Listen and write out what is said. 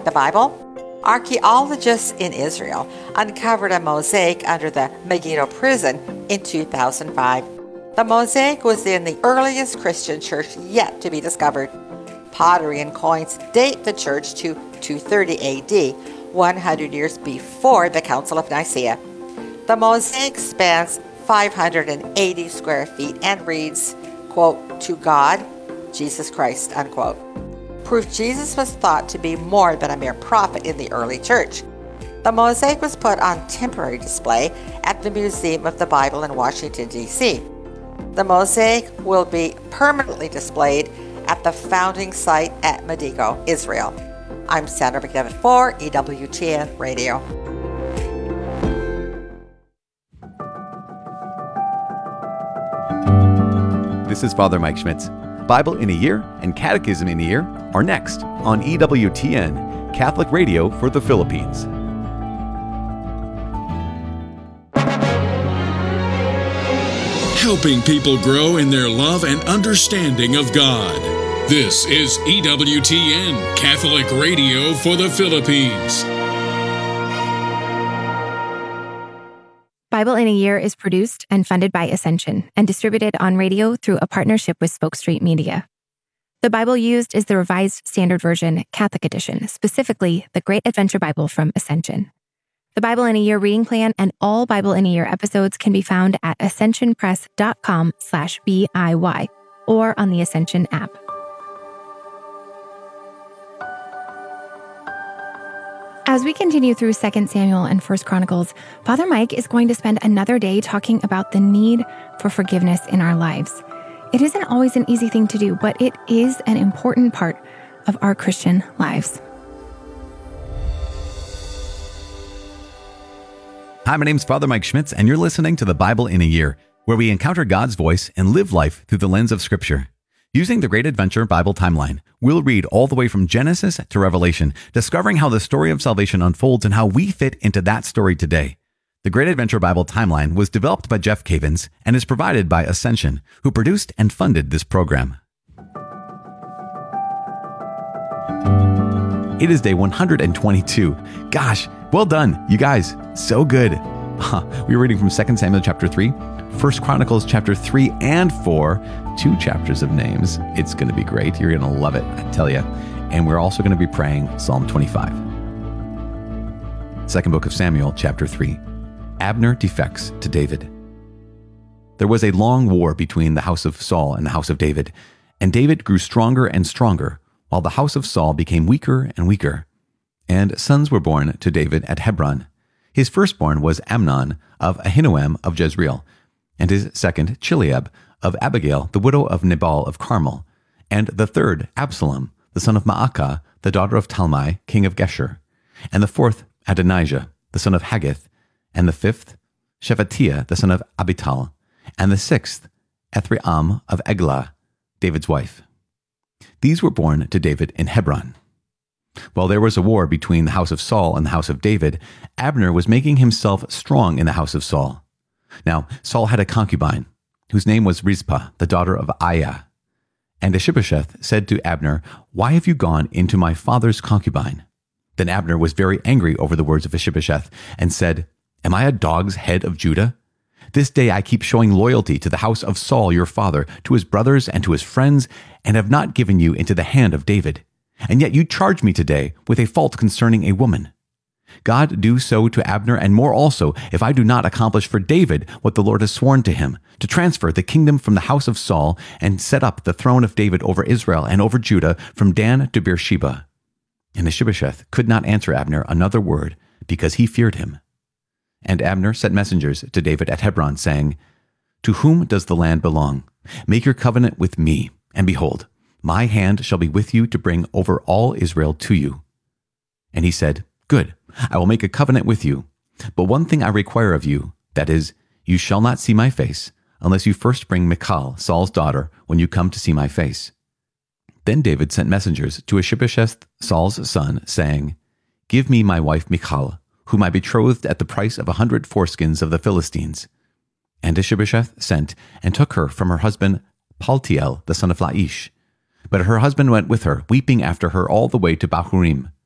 the Bible? Archaeologists in Israel uncovered a mosaic under the Megiddo prison in 2005. The mosaic was in the earliest Christian church yet to be discovered. Pottery and coins date the church to 230 AD, 100 years before the Council of Nicaea. The mosaic spans 580 square feet and reads, quote, "To God, Jesus Christ," unquote. Proof Jesus was thought to be more than a mere prophet in the early church. The mosaic was put on temporary display at the Museum of the Bible in Washington, D.C. The mosaic will be permanently displayed at the founding site at Megiddo, Israel. I'm Sandra McDevitt for EWTN Radio. This is Father Mike Schmitz. Bible in a Year and Catechism in a Year are next on EWTN, Catholic Radio for the Philippines. Helping people grow in their love and understanding of God. This is EWTN, Catholic Radio for the Philippines. Bible in a Year is produced and funded by Ascension and distributed on radio through a partnership with Spoke Street Media. The Bible used is the Revised Standard Version Catholic Edition, specifically the Great Adventure Bible from Ascension. The Bible in a Year reading plan and all Bible in a Year episodes can be found at ascensionpress.com/BIY or on the Ascension app. As we continue through 2 Samuel and 1 Chronicles, Father Mike is going to spend another day talking about the need for forgiveness in our lives. It isn't always an easy thing to do, but it is an important part of our Christian lives. Hi, my name's Father Mike Schmitz, and you're listening to the Bible in a Year, where we encounter God's voice and live life through the lens of Scripture. Using the Great Adventure Bible timeline, we'll read all the way from Genesis to Revelation, discovering how the story of salvation unfolds and how we fit into that story today. The Great Adventure Bible timeline was developed by Jeff Cavins and is provided by Ascension, who produced and funded this program. It is day 122. Gosh, well done, you guys. So good. We were reading from 2 Samuel chapter 3, 1 Chronicles chapter 3 and 4, 2 chapters of names. It's going to be great. You're going to love it, I tell you. And we're also going to be praying Psalm 25. Second book of Samuel chapter 3. Abner defects to David. There was a long war between the house of Saul and the house of David, and David grew stronger and stronger, while the house of Saul became weaker and weaker. And sons were born to David at Hebron. His firstborn was Amnon of Ahinoam of Jezreel, and his second Chileab of Abigail, the widow of Nabal of Carmel, and the third Absalom, the son of Maacah, the daughter of Talmai, king of Geshur, and the fourth Adonijah, the son of Haggith, and the fifth Shephatiah, the son of Abital, and the sixth Ethream of Eglah, David's wife. These were born to David in Hebron. While there was a war between the house of Saul and the house of David, Abner was making himself strong in the house of Saul. Now, Saul had a concubine, whose name was Rizpah, the daughter of Aiah. And Ishbosheth said to Abner, "Why have you gone into my father's concubine?" Then Abner was very angry over the words of Ishbosheth and said, "Am I a dog's head of Judah? This day I keep showing loyalty to the house of Saul your father, to his brothers and to his friends, and have not given you into the hand of David. And yet you charge me today with a fault concerning a woman. God do so to Abner and more also, if I do not accomplish for David what the Lord has sworn to him, to transfer the kingdom from the house of Saul and set up the throne of David over Israel and over Judah from Dan to Beersheba." And Ishbosheth could not answer Abner another word, because he feared him. And Abner sent messengers to David at Hebron, saying, "To whom does the land belong? Make your covenant with me, and behold, my hand shall be with you to bring over all Israel to you." And he said, "Good, I will make a covenant with you. But one thing I require of you, that is, you shall not see my face, unless you first bring Michal, Saul's daughter, when you come to see my face." Then David sent messengers to Ishbosheth, Saul's son, saying, "Give me my wife Michal, whom I betrothed at the price of 100 foreskins of the Philistines." And Ishbosheth sent and took her from her husband Paltiel, the son of Laish. But her husband went with her, weeping after her all the way to Bahurim.